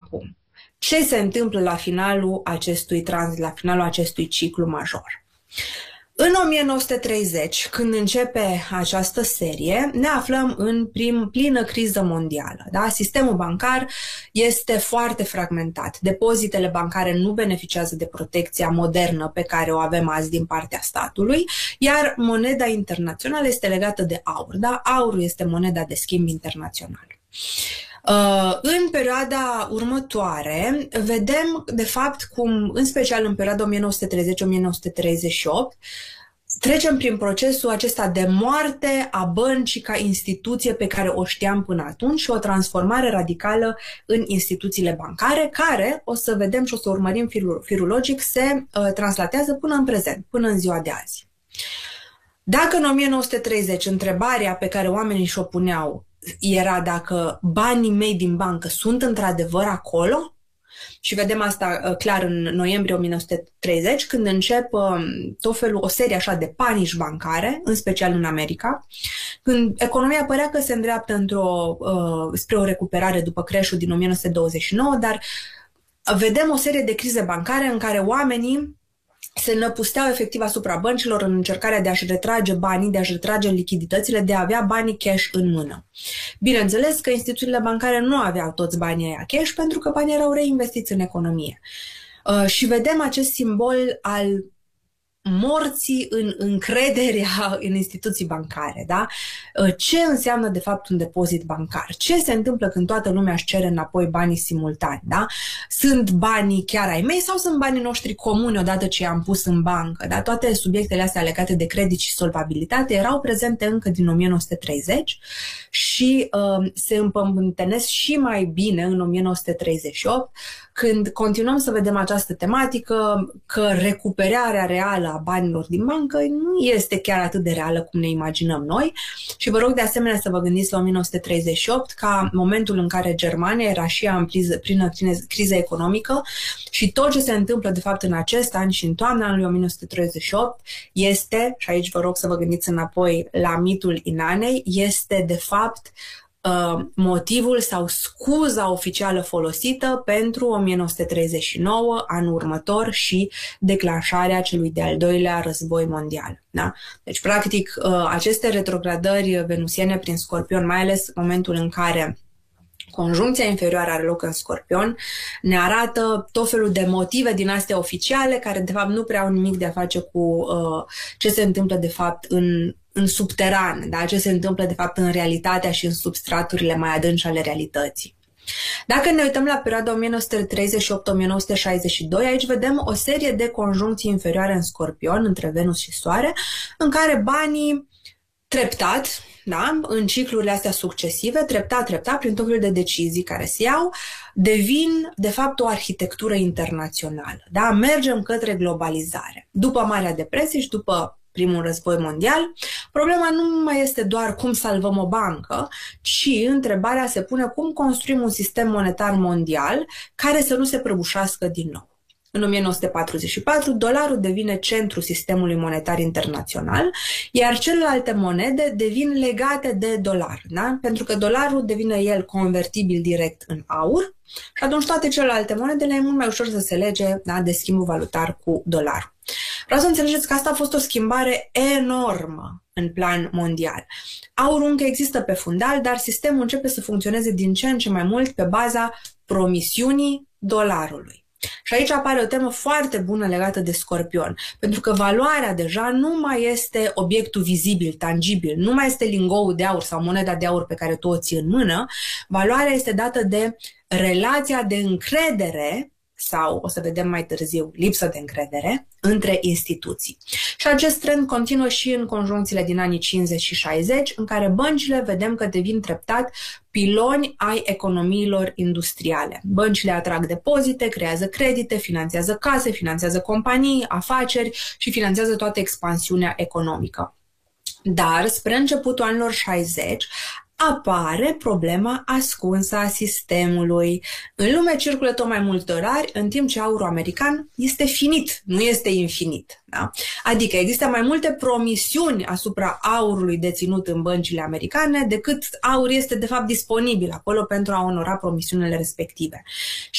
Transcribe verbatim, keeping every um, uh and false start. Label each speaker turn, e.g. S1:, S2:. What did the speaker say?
S1: acum. Ce se întâmplă la finalul acestui tranzit, la finalul acestui ciclu major? În o mie nouă sute treizeci, când începe această serie, ne aflăm în prim, plină criză mondială. Da? Sistemul bancar este foarte fragmentat. Depozitele bancare nu beneficiază de protecția modernă pe care o avem azi din partea statului, iar moneda internațională este legată de aur. Da? Aurul este moneda de schimb internațional. Uh, în perioada următoare vedem de fapt cum, în special în perioada o mie nouă sute treizeci - o mie nouă sute treizeci și opt, trecem prin procesul acesta de moarte a băncii ca instituție pe care o știam până atunci și o transformare radicală în instituțiile bancare, care, o să vedem și o să urmărim firul, firul logic, se uh, translatează până în prezent, până în ziua de azi. Dacă în o mie nouă sute treizeci întrebarea pe care oamenii și-o puneau era dacă banii mei din bancă sunt într-adevăr acolo, și vedem asta uh, clar în noiembrie o mie nouă sute treizeci, când încep uh, tot felul, o serie așa de panici bancare, în special în America, când economia părea că se îndreaptă într-o, uh, spre o recuperare după crash-ul din o mie nouă sute douăzeci și nouă, dar vedem o serie de crize bancare în care oamenii se năpusteau efectiv asupra băncilor în încercarea de a-și retrage banii, de a-și retrage lichiditățile, de a avea banii cash în mână. Bineînțeles că instituțiile bancare nu aveau toți banii aia cash pentru că banii erau reinvestiți în economie. Uh, și vedem acest simbol al morții în încrederea în instituții bancare. Da? Ce înseamnă de fapt un depozit bancar? Ce se întâmplă când toată lumea își cere înapoi banii simultan? Da? Sunt banii chiar ai mei sau sunt banii noștri comuni odată ce i-am pus în bancă? Da? Toate subiectele astea legate de credit și solvabilitate erau prezente încă din o mie nouă sute treizeci și uh, se împământenesc și mai bine în o mie nouă sute treizeci și opt, când continuăm să vedem această tematică că recuperarea reală a banilor din bancă nu este chiar atât de reală cum ne imaginăm noi și vă rog de asemenea să vă gândiți la o mie nouă sute treizeci și opt ca momentul în care Germania era și ea în plină criză economică și tot ce se întâmplă de fapt în acest an și în toamna anului o mie nouă sute treizeci și opt este, și aici vă rog să vă gândiți înapoi la mitul Inanei, este de fapt Uh, motivul sau scuza oficială folosită pentru o mie nouă sute treizeci și nouă, anul următor, și declanșarea celui de-al doilea război mondial. Da? Deci, practic, uh, aceste retrogradări venusiene prin Scorpion, mai ales momentul în care conjuncția inferioară are loc în Scorpion, ne arată tot felul de motive din astea oficiale, care de fapt nu prea au nimic de a face cu uh, ce se întâmplă de fapt în în subteran, da? Ce se întâmplă de fapt în realitatea și în substraturile mai adânci ale realității. Dacă ne uităm la perioada o mie nouă sute treizeci și opt - o mie nouă sute șaizeci și doi, aici vedem o serie de conjuncții inferioare în Scorpion, între Venus și Soare, în care banii treptat, da? În ciclurile astea succesive, treptat, treptat, prin tot felul de decizii care se iau, devin de fapt o arhitectură internațională. Da? Mergem către globalizare. După Marea Depresie și după primul război mondial, problema nu mai este doar cum salvăm o bancă, ci întrebarea se pune cum construim un sistem monetar mondial care să nu se prăbușească din nou. În o mie nouă sute patruzeci și patru, dolarul devine centrul sistemului monetar internațional, iar celelalte monede devin legate de dolar, da? Pentru că dolarul devine el convertibil direct în aur și atunci toate celelalte monede le e mult mai ușor să se lege, da, de schimbul valutar cu dolarul. Vreau să înțelegeți că asta a fost o schimbare enormă în plan mondial. Aurul încă există pe fundal, dar sistemul începe să funcționeze din ce în ce mai mult pe baza promisiunii dolarului. Și aici apare o temă foarte bună legată de Scorpion, pentru că valoarea deja nu mai este obiectul vizibil, tangibil, nu mai este lingoul de aur sau moneda de aur pe care tu o ții în mână, valoarea este dată de relația de încredere sau, o să vedem mai târziu, lipsă de încredere între instituții. Și acest trend continuă și în conjuncțiile din anii cincizeci și șaizeci, în care băncile vedem că devin treptat piloni ai economiilor industriale. Băncile atrag depozite, creează credite, finanțează case, finanțează companii, afaceri și finanțează toată expansiunea economică. Dar, spre începutul anilor șaizeci, apare problema ascunsă a sistemului. În lume circulă tot mai mulți dolari, în timp ce aurul american este finit, nu este infinit. Da? Adică există mai multe promisiuni asupra aurului deținut în băncile americane decât aur este de fapt disponibil acolo pentru a onora promisiunile respective.